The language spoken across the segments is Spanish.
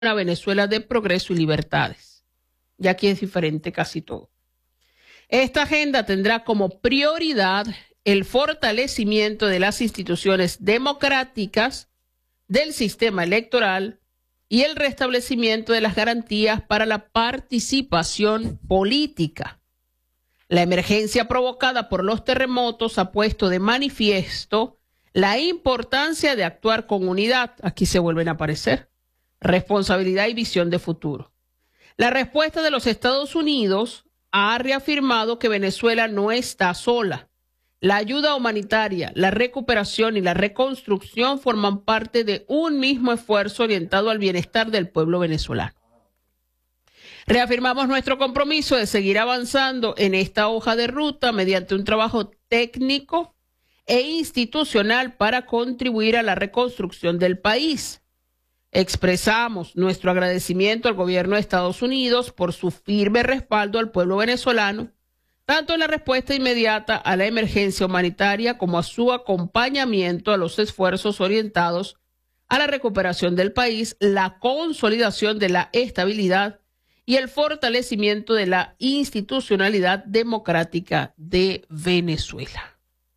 una Venezuela de progreso y libertades. Y aquí es diferente casi todo. Esta agenda tendrá como prioridad el fortalecimiento de las instituciones democráticas, del sistema electoral y el restablecimiento de las garantías para la participación política. La emergencia provocada por los terremotos ha puesto de manifiesto la importancia de actuar con unidad. Aquí se vuelven a aparecer. Responsabilidad y visión de futuro. La respuesta de los Estados Unidos ha reafirmado que Venezuela no está sola. La ayuda humanitaria, la recuperación y la reconstrucción forman parte de un mismo esfuerzo orientado al bienestar del pueblo venezolano. Reafirmamos nuestro compromiso de seguir avanzando en esta hoja de ruta mediante un trabajo técnico e institucional para contribuir a la reconstrucción del país. Expresamos nuestro agradecimiento al gobierno de Estados Unidos por su firme respaldo al pueblo venezolano, tanto en la respuesta inmediata a la emergencia humanitaria como a su acompañamiento a los esfuerzos orientados a la recuperación del país, la consolidación de la estabilidad y el fortalecimiento de la institucionalidad democrática de Venezuela.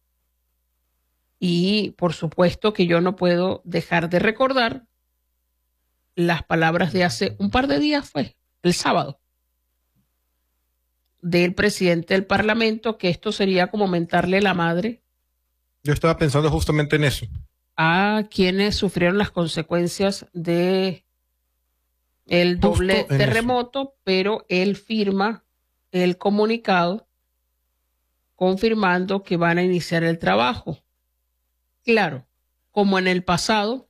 Y por supuesto que yo no puedo dejar de recordar las palabras de hace un par de días, fue el sábado, del presidente del Parlamento, que esto sería como mentarle la madre. Yo estaba pensando justamente en eso. A quienes sufrieron las consecuencias de el doble terremoto, pero él firma el comunicado confirmando que van a iniciar el trabajo. Claro, como en el pasado,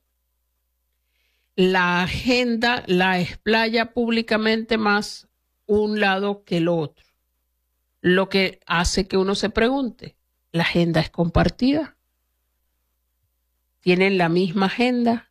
la agenda la explaya públicamente más un lado que el otro. Lo que hace que uno se pregunte, ¿la agenda es compartida? ¿Tienen la misma agenda?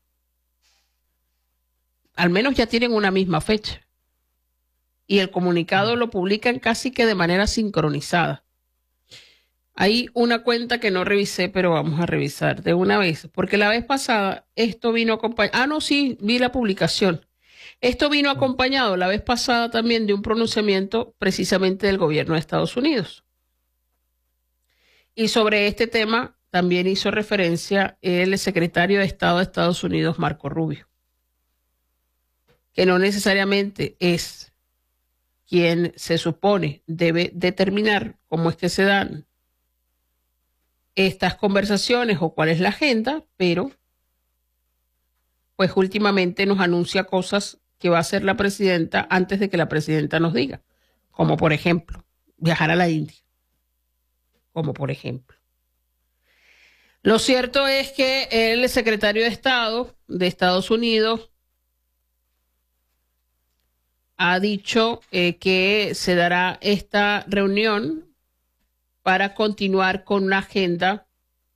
Al menos ya tienen una misma fecha. Y el comunicado lo publican casi que de manera sincronizada. Hay una cuenta que no revisé, pero vamos a revisar de una vez, porque la vez pasada esto vino acompañado. Ah, no, sí, vi la publicación. Esto vino acompañado la vez pasada también de un pronunciamiento precisamente del gobierno de Estados Unidos. Y sobre este tema también hizo referencia el secretario de Estado de Estados Unidos, Marco Rubio, que no necesariamente es quien se supone debe determinar cómo es que se dan estas conversaciones o cuál es la agenda, pero pues últimamente nos anuncia cosas que va a hacer la presidenta antes de que la presidenta nos diga, como por ejemplo, viajar a la India, como por ejemplo. Lo cierto es que el secretario de Estado de Estados Unidos ha dicho que se dará esta reunión para continuar con una agenda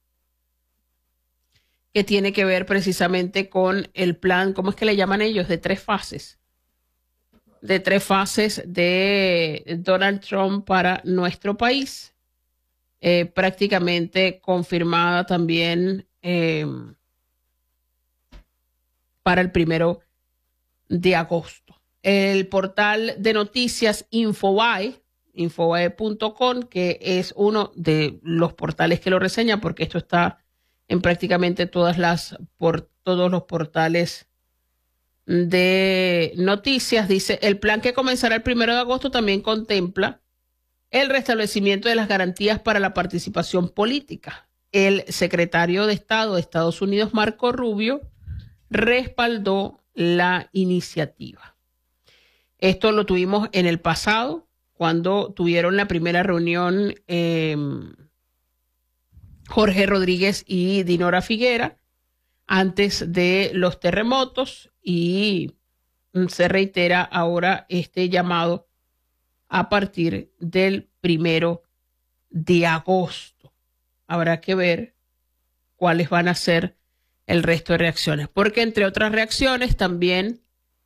que tiene que ver precisamente con el plan, ¿cómo es que le llaman ellos? De 3 fases. De 3 fases de Donald Trump para nuestro país. Prácticamente confirmada también para el 1 de agosto. El portal de noticias Infobae.com, que es uno de los portales que lo reseña, porque esto está en prácticamente todos los portales de noticias, dice: el plan que comenzará el 1 de agosto también contempla el restablecimiento de las garantías para la participación política. El secretario de Estado de Estados Unidos, Marco Rubio, respaldó la iniciativa. Esto lo tuvimos en el pasado, cuando tuvieron la primera reunión Jorge Rodríguez y Dinora Figuera, antes de los terremotos, y se reitera ahora este llamado a partir del 1 de agosto. Habrá que ver cuáles van a ser el resto de reacciones, porque entre otras reacciones también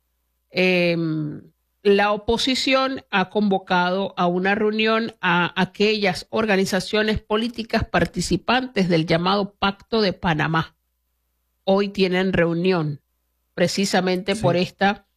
la oposición ha convocado a una reunión a aquellas organizaciones políticas participantes del llamado Pacto de Panamá. Hoy tienen reunión precisamente por esta